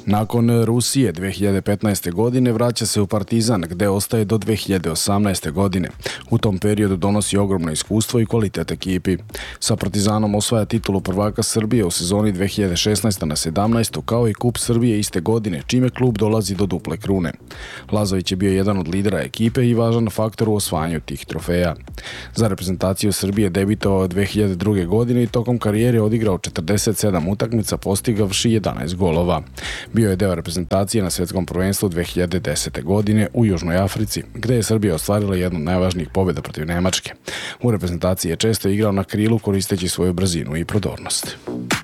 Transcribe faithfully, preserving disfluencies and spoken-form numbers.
Nakon Rusije dve hiljade petnaeste. godine vraća se u Partizan, gde ostaje do dve hiljade osamnaeste. godine. U tom periodu donosi ogromno iskustvo i kvalitet ekipi. Sa Partizanom osvaja titulu prvaka Srbije u sezoni dve hiljade šesnaeste. na sedamnaestu. kao i Kup Srbije iste godine, čime klub dolazi do duple krune. Lazović je bio jedan od lidera ekipe i važan faktor u osvajanju tih trofeja. Za reprezentaciju Srbije debitovao dve hiljade druge. godine i tokom karijere odigrao četrdeset sedam utakmica, postigavši jedanaest golova. Bio je deo reprezentacije na svetskom prvenstvu dve hiljade desete. godine u Južnoj Africi, gde je Srbija ostvarila jednu od najvažnijih pobjeda protiv Nemačke. U reprezentaciji je često igrao na krilu koristeći svoju brzinu i prodornost.